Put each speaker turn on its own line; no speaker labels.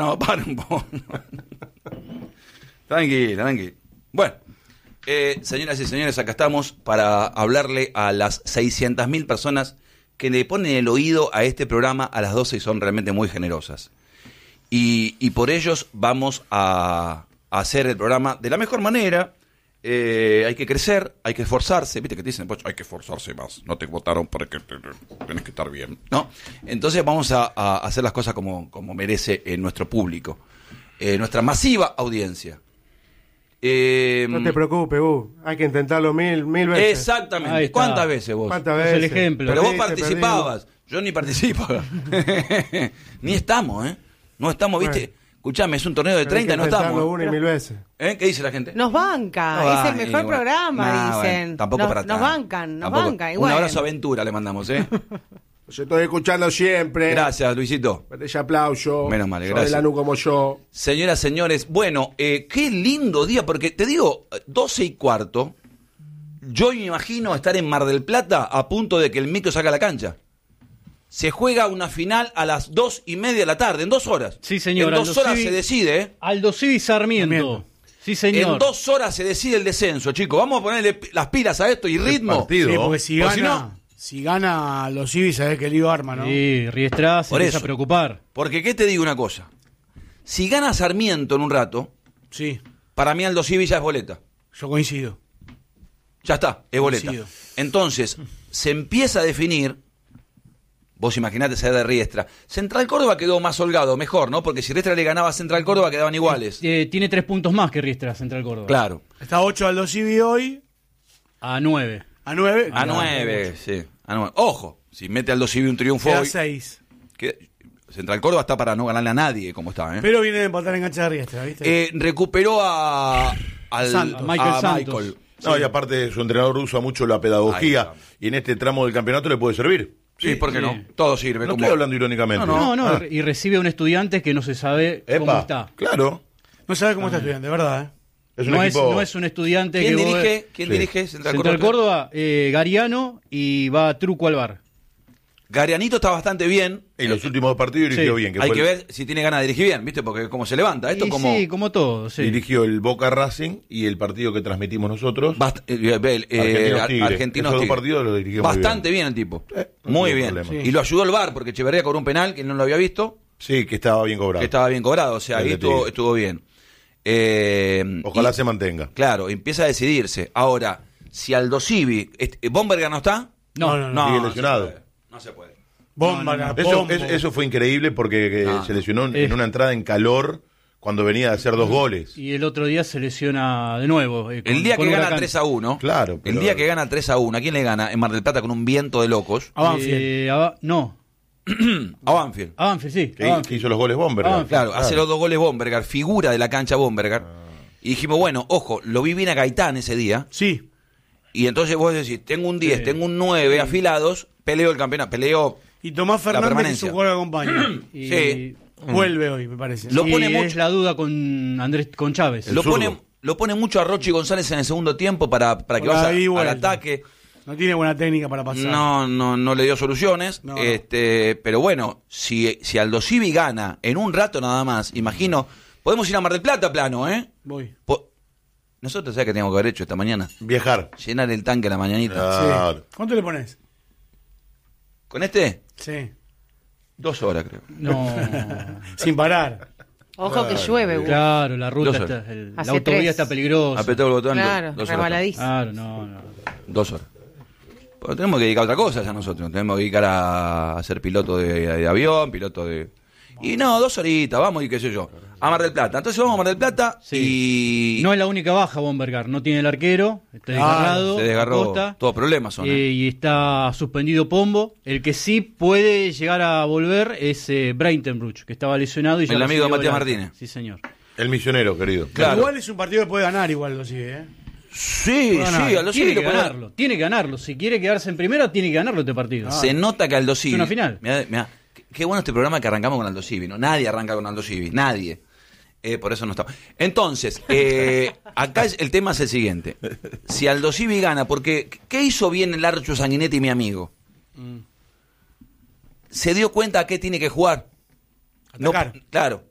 No, para un poco. Tranquilo. Bueno, señoras y señores, acá estamos para hablarle a las 600.000 personas que le ponen el oído a este programa a las 12 y son realmente muy generosas. Y por ellos vamos a hacer el programa de la mejor manera. Hay que crecer, hay que esforzarse. Viste que te dicen, pues hay que esforzarse más. No te votaron porque tenés que estar bien, ¿no? Entonces vamos a hacer las cosas como merece nuestro público, nuestra masiva audiencia.
No te preocupes, hay que intentarlo mil veces.
Exactamente. ¿Cuántas veces vos?
¿Cuántas veces?
Es el ejemplo.
Pero vos participabas. Yo ni participo. Ni estamos, ¿eh? No estamos, ¿viste?
Bueno.
Escuchame, es un torneo de 30 y no estamos.
Una y mil veces.
¿Qué dice la gente?
Nos banca,
No,
es el mejor programa, dicen.
Bueno, tampoco para
nos
tanto.
bancan, nos
Tampoco.
bancan. Y
Un
bueno.
abrazo a Aventura le mandamos, ¿eh?
Yo estoy escuchando siempre.
Gracias, Luisito.
Ese aplauso.
Menos mal,
Soy
gracias.
de Lanús como yo.
Señoras, señores, bueno, qué lindo día, porque te digo, 12:15, yo me imagino estar en Mar del Plata a punto de que el micro salga a la cancha. Se juega una final a las 2:30 de la tarde, en 2 horas.
Sí, señor.
En 2 horas se decide, ¿eh?
Aldo Civi Sarmiento. Sí, señor.
En 2 horas se decide el descenso, chicos. Vamos a ponerle las pilas a esto y ritmo.
partido.
Sí, porque si
Porque
gana, si gana los Civis, sabés que lío arma, ¿no?
Sí, Riestra se
Por
empieza
eso.
a preocupar.
Porque, ¿qué te digo una cosa? Si gana Sarmiento en un rato,
Sí,
para mí Aldo Civi ya es boleta.
yo coincido.
Ya está, es boleta.
Coincido.
Entonces, se empieza a definir. Vos imaginate esa de Riestra. Central Córdoba quedó más holgado, mejor, ¿no? Porque si Riestra le ganaba a Central Córdoba quedaban iguales.
Tiene 3 puntos más que Riestra, Central Córdoba.
Claro.
Está 8 Aldo Civi hoy,
A 9.
a 9.
A 9, sí. A 9. Ojo, si mete Aldo Civi un triunfo
Queda
hoy,
6.
Central Córdoba está para no ganarle a nadie, como está, ¿eh?
Pero viene de empatar en cancha de Riestra, ¿viste?
Recuperó al
Santos.
Michael
a
Santos.
Michael.
No, y aparte su entrenador usa mucho la pedagogía
Ahí
y en este tramo del campeonato le puede servir.
Sí, ¿por qué
sí.
no? Todo sirve.
No
como...
estoy hablando irónicamente.
No,
No,
Ah,
y recibe a un estudiante que no se sabe cómo
epa,
está.
claro.
No sabe cómo está estudiante, ¿verdad?
Es un
No
equipo...
es un estudiante
¿Quién
que vos-
dirige? ¿Quién
Sí.
dirige Central
Central
Córdoba?
Córdoba, Gariano, y va Truco al bar.
Garianito está bastante bien.
En los últimos 2 partidos dirigió
Sí.
bien.
Hay
fue
que
el-
ver si tiene ganas de dirigir bien, ¿viste? Porque cómo se levanta. Esto
Y
como...
Sí, como todo, sí.
Dirigió el Boca Racing y el partido que transmitimos nosotros.
Argentinos
Tigre. Esos 2 partidos los dirigió muy
Bastante bien el tipo.
no
Muy
tuvo
bien.
problema.
Sí. Y lo ayudó el VAR porque Echeverría cobró un penal que no lo había visto,
Sí, que estaba bien cobrado.
que estaba bien cobrado. O sea,
El
ahí
de Tigre.
estuvo bien.
Ojalá
Y,
se mantenga.
claro, empieza a decidirse. Ahora, si Aldo Civi... ¿Bomberga no está?
No,
Sigue lesionado.
No se puede.
Bomba,
Eso fue increíble porque
No.
se lesionó en una entrada en calor cuando venía de hacer 2 goles.
Y el otro día se lesiona de nuevo.
El día que gana 3-1,
Claro, pero-
el día que gana 3-1, ¿a quién le gana? En Mar del Plata con un viento de locos.
A Banfield.
No,
A Banfield.
a Banfield, sí.
Que hizo los goles Bomber.
Claro, hace los 2 goles Bombergar, figura de la cancha Bombergar. Y dijimos, bueno, ojo, lo vi bien a Gaitán ese día.
Sí.
Y entonces vos decís, tengo un 10, tengo un 9 afilados, peleo el campeonato, peleo...
Y Tomás Fernández, que es
permanencia.
un jugador que acompaña.
Y-
Sí.
Vuelve hoy, me parece.
Lo
y
pone
es
mucho-
la duda con con Chávez.
El
Lo
zurdo.
pone mucho a Rochi González en el segundo tiempo para que
Por
vaya
ahí
al
vuelta.
ataque.
No tiene buena técnica para pasar.
No le dio soluciones.
No.
Pero bueno, si Aldo Civi gana en un rato nada más, imagino, podemos ir a Mar del Plata plano, ¿eh?
Voy.
Nosotros, ¿sabes qué teníamos que haber hecho esta mañana?
Viajar.
Llenar el tanque a la mañanita.
Claro.
Sí. ¿Cuánto le pones?
¿Con este?
Sí.
2 horas, creo.
No.
Sin parar.
Ojo que llueve, Gus.
Claro, la ruta
2 horas.
está. La
Hace
autovía
3.
está peligrosa.
Apretó el botón.
Claro,
2 horas.
rebaladizo.
Claro, no.
2 horas. Pero tenemos que dedicar a otra cosa ya nosotros. Tenemos que dedicar a ser piloto de avión, piloto de... Y no, 2 horitas, vamos y qué sé yo. A Mar del Plata. Entonces vamos a Mar del Plata y...
No es la única baja, Bombergar. No tiene el arquero. Está desgarrado.
se desgarró.
Acosta,
Todos problemas son.
y está suspendido Pombo. El que sí puede llegar a volver es Breitenbruch, que estaba lesionado. Y ya
El amigo de
recibió
Matías
alta.
Martínez.
Sí, señor.
El misionero, querido.
Claro.
Igual es un partido que puede ganar, igual lo sigue, ¿eh?
Sí,
Puede ganar.
sí, Aldo
Tiene
Civi
que
lo puede-
ganarlo. Tiene que ganarlo. Si quiere quedarse en primera, tiene que ganarlo este partido.
Se nota que Aldo Civi...
Es una final.
Mirá, qué bueno este programa que arrancamos con Aldo Civi, ¿no? Nadie arranca con Aldo Civi, nadie. Por eso no está. Entonces, acá el tema es el siguiente. Si Aldo Civi gana, porque ¿qué hizo bien el Archo Sanguinetti, mi amigo? Se dio cuenta a qué tiene que jugar.
Atacar.
Claro.